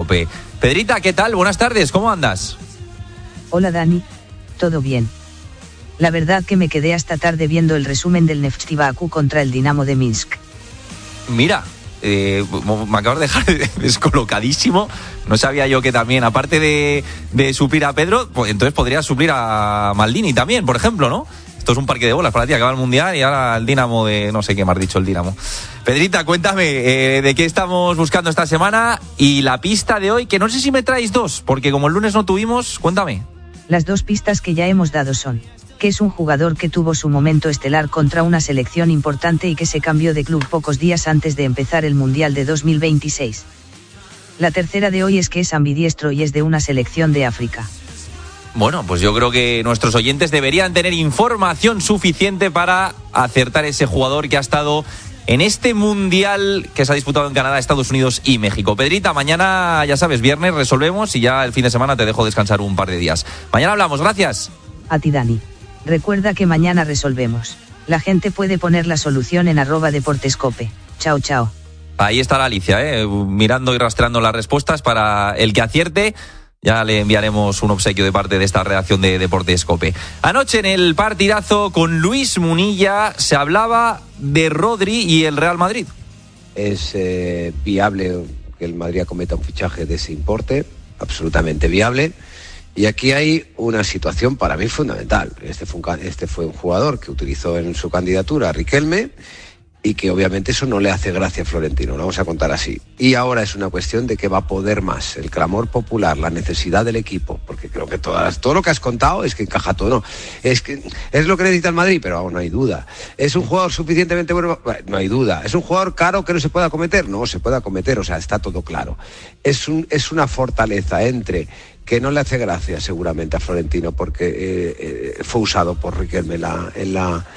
COPE. Pedrita, ¿qué tal? Buenas tardes, ¿cómo andas? Hola Dani, todo bien. La verdad que me quedé hasta tarde viendo el resumen del Neftchi Bakú contra el Dinamo de Minsk. Mira, me acabas de dejar descolocadísimo. No sabía yo que también, aparte de suplir a Pedro, pues entonces podría suplir a Maldini también, por ejemplo, ¿no? Esto es un parque de bolas para ti, acaba el Mundial y ahora el Dinamo de... no sé qué me has dicho el Dinamo. Pedrita, cuéntame, ¿de qué estamos buscando esta semana? Y la pista de hoy, que no sé si me traéis dos, porque como el lunes no tuvimos, cuéntame. Las dos pistas que ya hemos dado son que es un jugador que tuvo su momento estelar contra una selección importante y que se cambió de club pocos días antes de empezar el Mundial de 2026. La tercera de hoy es que es ambidiestro y es de una selección de África. Bueno, pues yo creo que nuestros oyentes deberían tener información suficiente para acertar ese jugador que ha estado en este Mundial que se ha disputado en Canadá, Estados Unidos y México. Pedrita, mañana, ya sabes, viernes resolvemos y ya el fin de semana te dejo descansar un par de días. Mañana hablamos, gracias. A ti, Dani. Recuerda que mañana resolvemos. La gente puede poner la solución en @deportescope. Chao, chao. Ahí está la Alicia, mirando y rastreando las respuestas para el que acierte. Ya le enviaremos un obsequio de parte de esta redacción de Deportes COPE. Anoche en el partidazo con Luis Munilla se hablaba de Rodri y el Real Madrid. Es viable que el Madrid acometa un fichaje de ese importe, absolutamente viable. Y aquí hay una situación para mí fundamental. Este fue un jugador que utilizó en su candidatura a Riquelme y que obviamente eso no le hace gracia a Florentino, lo vamos a contar así. Y ahora es una cuestión de que va a poder más, el clamor popular, la necesidad del equipo, porque creo que todo lo que has contado es que encaja todo, ¿no? Es lo que necesita el Madrid, pero aún no hay duda. ¿Es un jugador suficientemente bueno? No hay duda. ¿Es un jugador caro que no se pueda acometer? No, se puede acometer, o sea, está todo claro. Es una fortaleza entre que no le hace gracia seguramente a Florentino porque fue usado por Riquelme en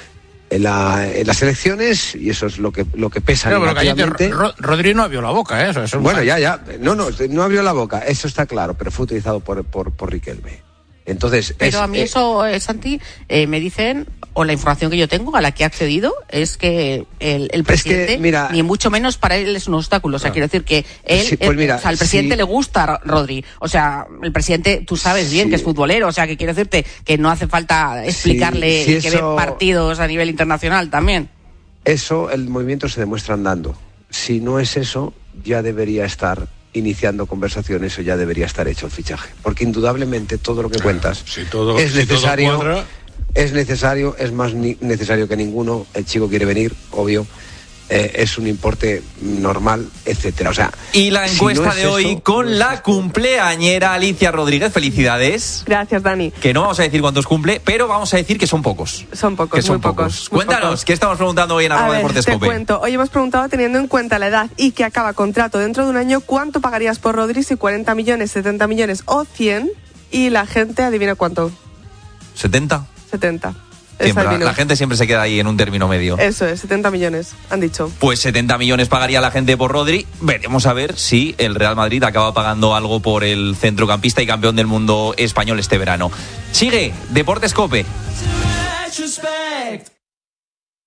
las elecciones y eso es lo que pesa negativamente. Rodri no abrió la boca, eso es bueno, ya. No abrió la boca, eso está claro, pero fue utilizado por Riquelme. Entonces, pero a mí eso, Santi, me dicen, o la información que yo tengo, a la que he accedido, es que el presidente, ni mucho menos para él es un obstáculo. O sea, quiero decir que él, al presidente le gusta Rodri. O sea, el presidente, tú sabes bien que es futbolero, o sea, que quiero decirte que no hace falta explicarle que ve partidos a nivel internacional también. Eso, el movimiento se demuestra andando. Si no es eso, ya debería estar iniciando conversaciones o ya debería estar hecho el fichaje, porque indudablemente todo lo que cuentas es necesario, es más necesario que ninguno. El chico quiere venir, obvio, es un importe normal, etcétera. O sea, y la encuesta de hoy con la cumpleañera Alicia Rodríguez. Felicidades. Gracias, Dani. Que no vamos a decir cuántos cumple, pero vamos a decir que son pocos. Son pocos, muy pocos. Cuéntanos, ¿qué estamos preguntando hoy en @Deportes COPE? Te cuento, hoy hemos preguntado, teniendo en cuenta la edad y que acaba contrato dentro de un año, ¿cuánto pagarías por Rodri? Si 40 millones, 70 millones o 100, y la gente adivina cuánto. ¿70? 70. Siempre, la gente siempre se queda ahí en un término medio. Eso es, 70 millones, han dicho. Pues 70 millones pagaría la gente por Rodri. Veremos a ver si el Real Madrid acaba pagando algo por el centrocampista y campeón del mundo español este verano. Sigue Deportes COPE.